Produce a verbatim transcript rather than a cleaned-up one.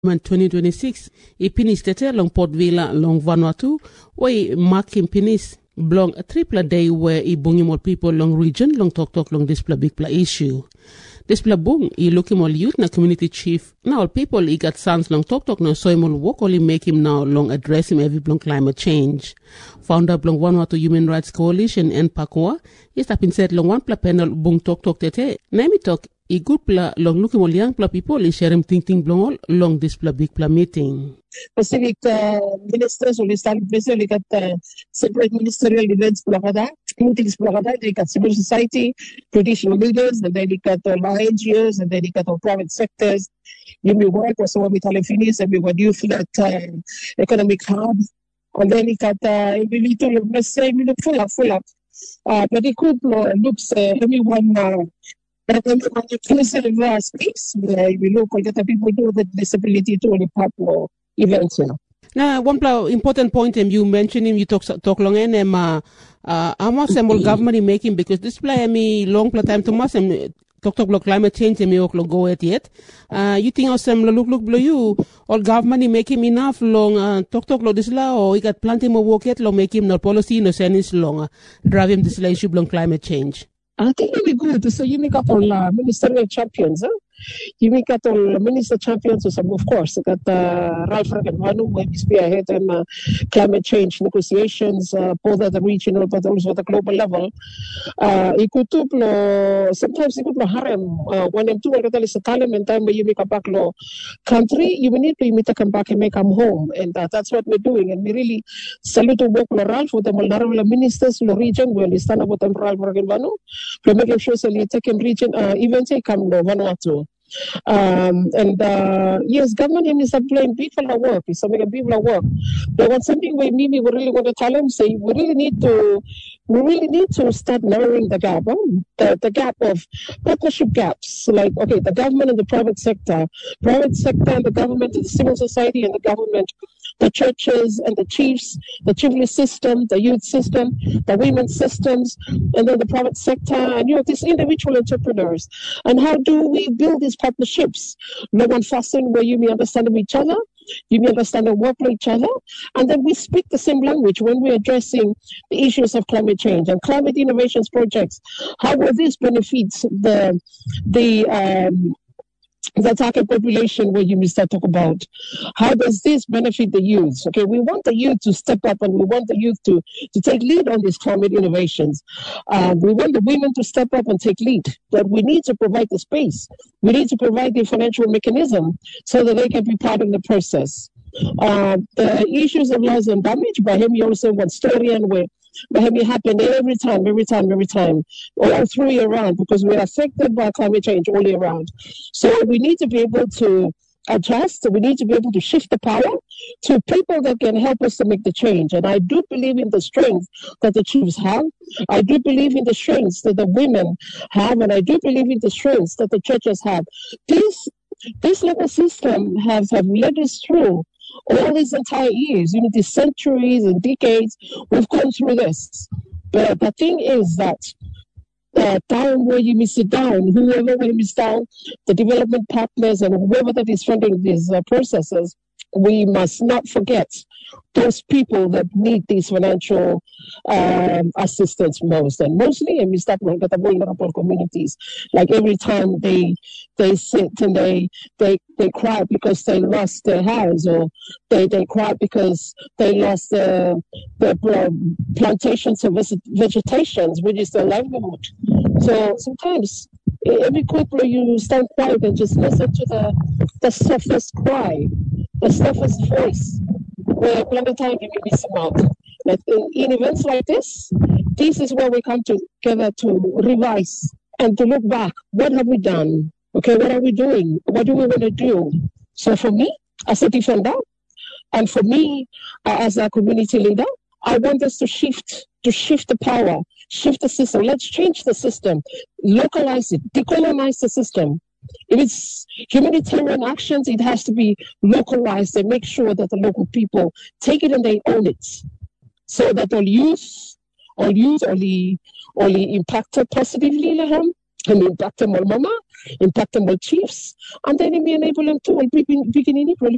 twenty twenty-six ipinis tete long Port Vila long Vanuatu way marking pinis belong a triple day where i bungimol people long region long talk talk long this big pla issue. This bla bung i lookimol youth na community chief now people i got sons long talk talk no so imol work only make him now long address him every long climate change. Founder long Vanuatu Human Rights Coalition and Pakua is tapin said long one pla panel bung talk talk tete name talk I good pla long looking all young pla people is sharing ting ting blong long this pla big pla meeting. Pacific uh, ministers will start basically got uh, separate ministerial events plagada, meetings plagada, they got civil society, traditional leaders, and then they got all uh, N G Os, and then they got all private sectors. You may work with some of the Telefinis, and we got youth that uh, economic hub, and then they got uh, we to let's say we look full up, full up. Uh, but it could uh, looks uh, everyone. Uh, But when the inclusive uh, space, where we look at the people do the disability to the partner events. Now, one important point um, you mentioned him, you talk talk long and um, uh, uh, how much um, government is making because this play me long time to mass and talk talk about climate change and me go at yet. Uh, you think some look look below you all government is making enough long uh, talk talk about this law or you got plenty more work yet long make him no policy no sense long uh, drive him this issue long climate change. I think it would be good. So you make up all uh, ministerial champions. Huh? You make up all minister champions, so of course, you got uh, Ralph Raganwanu, who is spearheading uh, climate change negotiations, uh, both at the regional but also at the global level. Uh, sometimes you could harem when I'm two or is a time and time where you make a back law country, you will need to meet a come back and make them home. And uh, that's what we're doing. And we really salute to work with Ralph with the Mulnarala ministers in the region where we stand up with them Ralph Raganwanu. We make sure that we take region, uh, even take come to Vanuatu. Um, and uh, yes, government is playing people at work. It's something people at work. They want something where maybe we really want to tell them, say we really need to, we really need to start narrowing the gap, huh? the the gap of partnership gaps. Like okay, the government and the private sector, private sector and the government, and the civil society and the government. The churches and the chiefs, the chiefly system, the youth system, the women's systems, and then the private sector, and you know, these individual entrepreneurs. And how do we build these partnerships? No one fasten where you may understand each other, you may understand and work with each other, and then we speak the same language when we're addressing the issues of climate change and climate innovations projects. How will this benefit the the um, the target population where you start talk about? How does this benefit the youth? Okay, we want the youth to step up and we want the youth to, to take lead on these climate innovations. Um, we want the women to step up and take lead, but we need to provide the space. We need to provide the financial mechanism so that they can be part of the process. Uh, the issues of loss and damage, by him, you also one story and where But it happen every time, every time, every time, all through year round, because we're affected by climate change all year round. So we need to be able to adjust. We need to be able to shift the power to people that can help us to make the change. And I do believe in the strength that the chiefs have. I do believe in the strengths that the women have, and I do believe in the strengths that the churches have. This this legal system has have led us through all these entire years, you know, these centuries and decades, we've gone through this. But the thing is that uh, down where you miss it down, whoever will miss down, the development partners and whoever that is funding these uh, processes, we must not forget those people that need these financial um, assistance most. And mostly, and we start looking at the vulnerable communities. Like every time they they sit and they they they cry because they lost their house, or they, they cry because they lost the the um, plantations of vegetations, which is their livelihood. So sometimes every couple you stand quiet and just listen to the the softest cry, the softest voice. Where plenty of time you can miss out. But in, in events like this, this is where we come together to revise and to look back. What have we done? Okay, what are we doing? What do we want to do? So for me, as a defender, and for me uh, as a community leader, I want us to shift, to shift the power, shift the system. Let's change the system, localize it, decolonize the system. If it's humanitarian actions, it has to be localized and make sure that the local people take it and they own it. So that all youth, all youth, only, only impacted positively, and impact them all mama, impact them all chiefs, and then it may enable them to begin, begin in